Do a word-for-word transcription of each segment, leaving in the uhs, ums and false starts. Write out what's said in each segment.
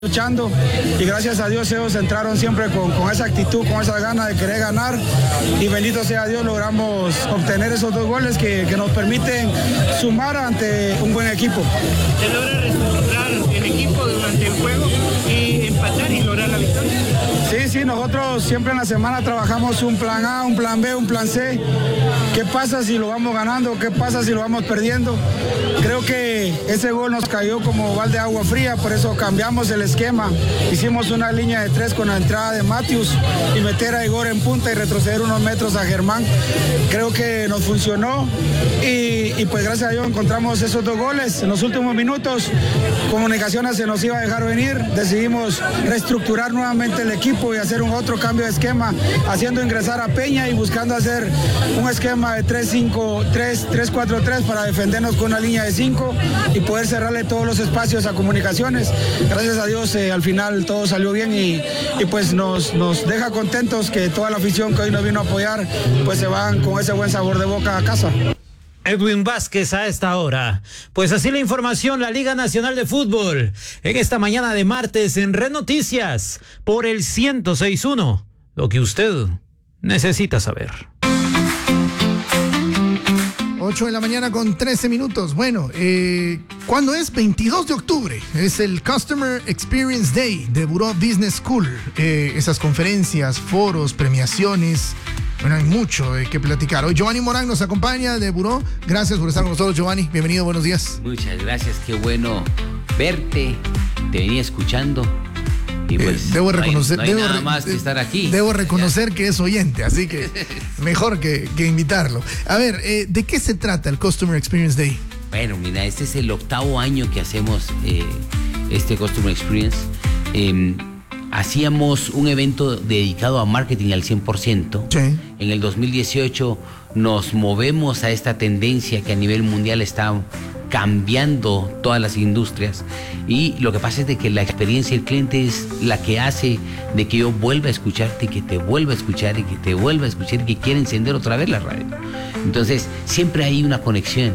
luchando y gracias a Dios ellos entraron siempre con, con esa actitud, con esa gana de querer ganar y bendito sea Dios logramos obtener esos dos goles que, que nos permiten sumar ante un buen equipo. Se logra reestructurar el equipo durante el juego y empatar y lograr la victoria. Sí, sí, nosotros siempre en la semana trabajamos un plan A, un plan B, un plan C. ¿Qué pasa si lo vamos ganando? ¿Qué pasa si lo vamos perdiendo? Creo que ese gol nos cayó como balde de agua fría, por eso cambiamos el esquema. Hicimos una línea de tres con la entrada de Matthews y meter a Igor en punta y retroceder unos metros a Germán. Creo que nos funcionó y, y pues gracias a Dios encontramos esos dos goles. En los últimos minutos, Comunicaciones se nos iba a dejar venir. Decidimos reestructurar nuevamente el equipo y hacer un otro cambio de esquema, haciendo ingresar a Peña y buscando hacer un esquema de tres cinco tres, tres cuatro tres para defendernos con una línea de cinco y poder cerrarle todos los espacios a Comunicaciones. Gracias a Dios eh, al final todo salió bien y, y pues nos, nos deja contentos que toda la afición que hoy nos vino a apoyar pues se van con ese buen sabor de boca a casa. Edwin Vázquez a esta hora. Pues así la información, la Liga Nacional de Fútbol, en esta mañana de martes en Red Noticias, por el ciento seis punto uno, lo que usted necesita saber. ocho de la mañana con trece minutos. Bueno, eh, ¿cuándo es? veintidós de octubre. Es el Customer Experience Day de Buró Business School. Eh, esas conferencias, foros, premiaciones. Bueno, hay mucho eh, que platicar. Hoy Giovanni Morán nos acompaña de Buró. Gracias por estar con nosotros, Giovanni. Bienvenido, buenos días. Muchas gracias, qué bueno verte. Te venía escuchando. Y pues, eh, debo reconocer, no hay, no hay debo, nada más que estar aquí. Debo reconocer ya. que es oyente, así que mejor que, que invitarlo. A ver, eh, ¿de qué se trata el Customer Experience Day? Bueno, mira, este es el octavo año que hacemos eh, este Customer Experience. Eh, hacíamos un evento dedicado a marketing al cien por ciento. Sí. En el dos mil dieciocho nos movemos a esta tendencia que a nivel mundial está cambiando todas las industrias y lo que pasa es de que la experiencia del cliente es la que hace de que yo vuelva a escucharte y que te vuelva a escuchar y que te vuelva a escuchar y que quiera encender otra vez la radio. Entonces siempre hay una conexión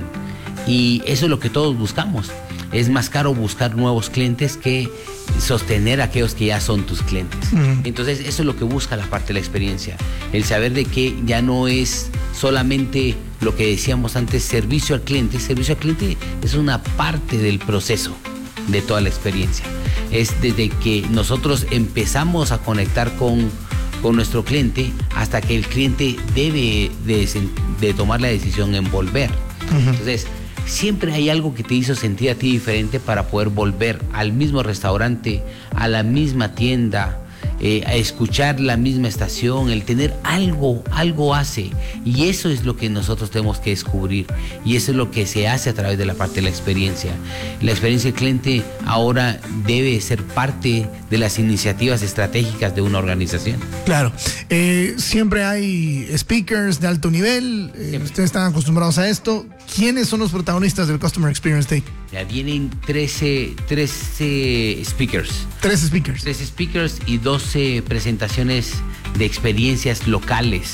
y eso es lo que todos buscamos. Es más caro buscar nuevos clientes que sostener a aquellos que ya son tus clientes. Mm. Entonces eso es lo que busca la parte de la experiencia, el saber de que ya no es solamente lo que decíamos antes, servicio al cliente. Servicio al cliente es una parte del proceso de toda la experiencia. Es desde que nosotros empezamos a conectar con, con nuestro cliente hasta que el cliente debe de, de tomar la decisión en volver. Uh-huh. Entonces siempre hay algo que te hizo sentir a ti diferente para poder volver al mismo restaurante, a la misma tienda, eh, a escuchar la misma estación. El tener algo, algo hace, y eso es lo que nosotros tenemos que descubrir, y eso es lo que se hace a través de la parte de la experiencia. La experiencia del cliente ahora debe ser parte de las iniciativas estratégicas de una organización. Claro, eh, siempre hay speakers de alto nivel, eh, ustedes están acostumbrados a esto. ¿Quiénes son los protagonistas del Customer Experience Day? Ya vienen trece, trece speakers. trece speakers. trece speakers y doce presentaciones de experiencias locales.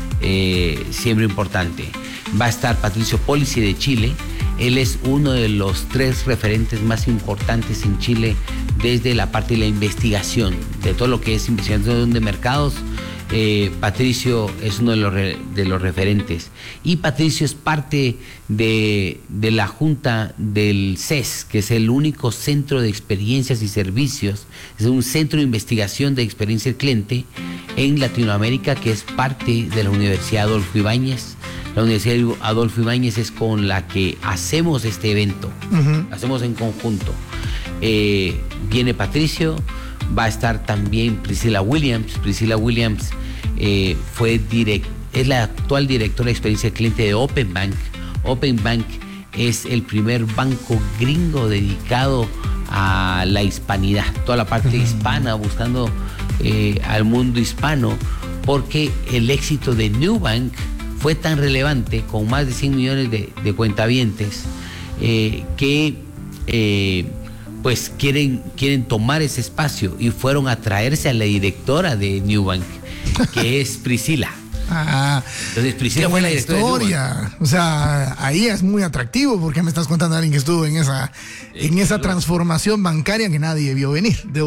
Eh, siempre importante. Va a estar Patricio Polici de Chile. Él es uno de los tres referentes más importantes en Chile desde la parte de la investigación, de todo lo que es investigación de mercados. Eh, Patricio es uno de los, re, de los referentes y Patricio es parte de, de la junta del C E S, que es el único centro de experiencias y servicios, es un centro de investigación de experiencia del cliente en Latinoamérica, que es parte de la Universidad Adolfo Ibáñez. La Universidad Adolfo Ibáñez es con la que hacemos este evento. Uh-huh. Hacemos en conjunto. Eh, viene Patricio. Va a estar también Priscilla Williams. Priscilla Williams eh, fue direct, es la actual directora de experiencia del cliente de Open Bank. Open Bank es el primer banco gringo dedicado a la hispanidad, toda la parte hispana, buscando eh, al mundo hispano, porque el éxito de Nubank fue tan relevante, con más de cien millones de, de cuentavientes, eh, que... Eh, pues quieren, quieren tomar ese espacio y fueron a traerse a la directora de Nubank, que es Priscilla. Ah, Entonces Priscila fue la directora historia. de Luma. O sea, ahí es muy atractivo porque me estás contando a alguien que estuvo en esa, en esa transformación bancaria que nadie vio venir.